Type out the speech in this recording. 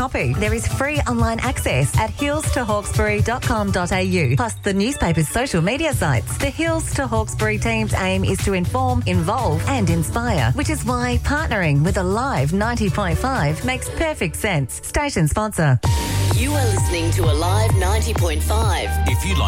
copy. There is free online access at hillstohawkesbury.com.au, plus the newspaper's social media sites. The Hills to Hawkesbury team's aim is to inform, involve and inspire, which is why partnering with Alive 90.5 makes perfect sense. Station sponsor. You are listening to Alive 90.5. If you like